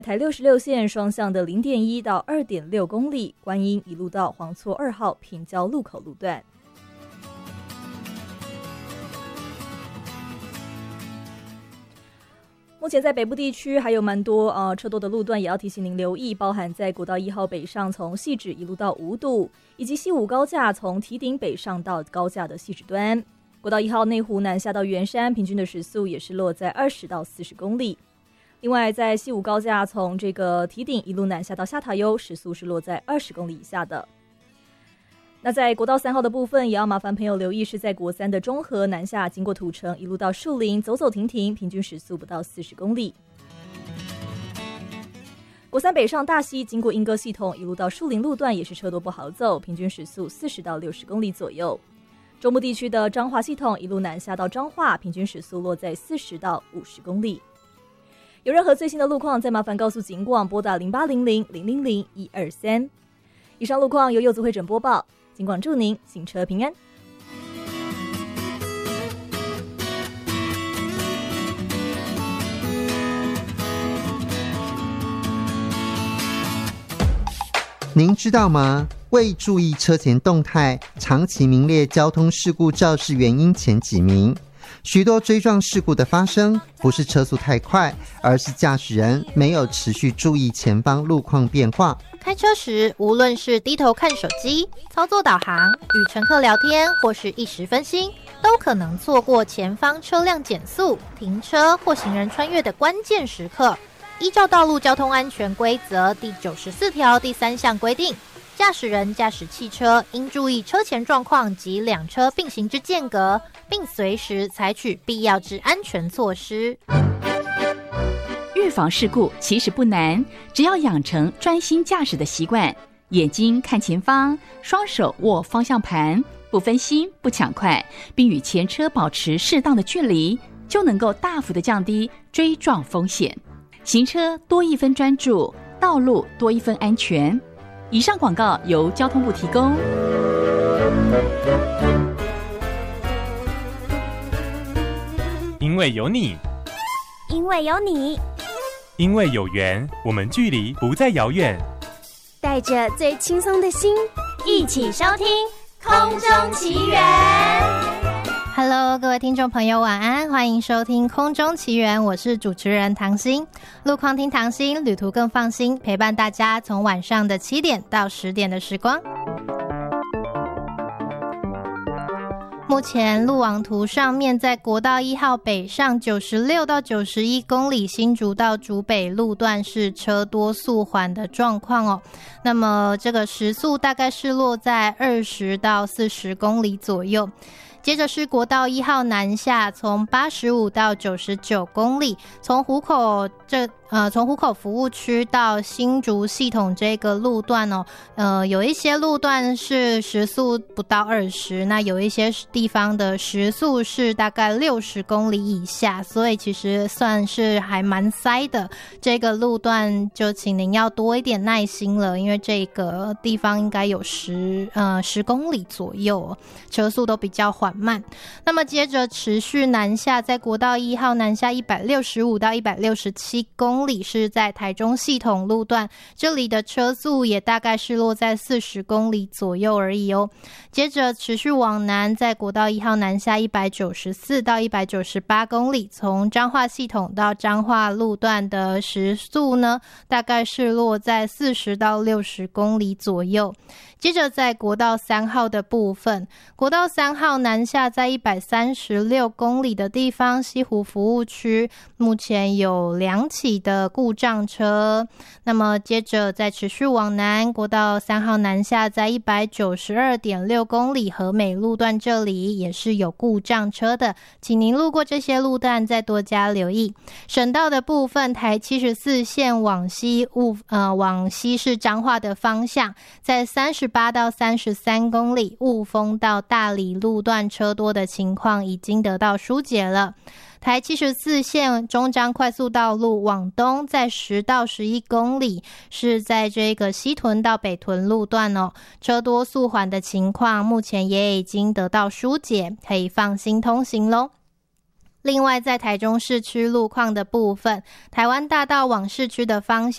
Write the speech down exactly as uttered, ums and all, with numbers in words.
台六十六线双向的 零点一 到 二点六 公里，观音一路到黄厝二号平交路口路段。目前在北部地区还有蛮多呃车多的路段，也要提醒您留意，包含在国道一号北上从汐止一路到五堵，以及西武高架从堤顶北上到高架的汐止端。国道一号内湖南下到圆山，平均的时速也是落在二十到四十公里。另外，在西武高架从这个堤顶一路南下到下塔悠，时速是落在二十公里以下的。那在国道三号的部分，也要麻烦朋友留意，是在国三的中和南下，经过土城一路到树林，走走停停，平均时速不到四十公里。国三北上大溪，经过莺歌系统一路到树林路段，也是车多不好走，平均时速四十到六十公里左右。中部地区的彰化系统一路南下到彰化，平均时速落在四十到五十公里。有任何最新的路况，再麻烦告诉警广，拨打零八零零零零零一二三。以上路况由柚子会诊播报，警广祝您行车平安。 您知道吗？未注意车前动态，长期名列交通事故肇事原因前几名。许多追撞事故的发生，不是车速太快，而是驾驶人没有持续注意前方路况变化。 开车时，无论是低头看手机、操作导航、与乘客聊天，或是一时分心，都可能错过前方车辆减速、停车或行人穿越的关键时刻。依照道路交通安全规则第九十四条第三项规定，驾驶人驾驶汽车应注意车前状况及两车并行之间隔，并随时采取必要之安全措施。 预防事故其实不难，只要养成专心驾驶的习惯，眼睛看前方，双手握方向盘，不分心不抢快，并与前车保持适当的距离，就能够大幅的降低追撞风险。行车多一分专注，道路多一分安全。以上广告由交通部提供。 因为有你， 因为有你， 因为有缘，我们距离不再遥远。 带着最轻松的心，一起收听《空中奇缘》。 Hello， 各位听众朋友，晚安，欢迎收听《空中奇缘》，我是主持人唐心。路况听唐心，旅途更放心，陪伴大家从晚上的七点到十点的时光。目前路网图上面，在国道一号北上九十六到九十一公里新竹到竹北路段是车多速缓的状况哦。那么这个时速大概是落在二十到四十公里左右。接着是国道一号南下，从八十五到九十九公里，从湖口这呃从湖口服务区到新竹系统这个路段哦，呃有一些路段是时速不到二十，那有一些地方的时速是大概六十公里以下，所以其实算是还蛮塞的。这个路段就请您要多一点耐心了，因为这个地方应该有十呃十公里左右，车速都比较缓慢。那么接着持续南下，在国道一号南下一百六十五到一百六十七公里，是在台中系统路段，这里的车速也大概是落在四十公里左右而已哦。接着持续往南，在国道一号南下一百九十四到一百九十八公里，从彰化系统到彰化路段的时速呢，大概是落在四十到六十公里左右。接着在国道三号的部分，国道三号南下在一百三十六公里的地方，西湖服务区目前有两起的故障车。那么接着再持续往南，国道三号南下在一百九十二点六公里，和美路段这里也是有故障车的，请您路过这些路段再多加留意。省道的部分，台七十四线往西雾呃往西是彰化的方向，在三十八到三十三公里，雾峰到大里路段车多的情况已经得到疏解了。台七十四线中彰快速道路往东，在十到十一公里，是在这个西屯到北屯路段哦，车多速缓的情况目前也已经得到疏解，可以放心通行咯。另外在台中市区路况的部分，台湾大道往市区的方向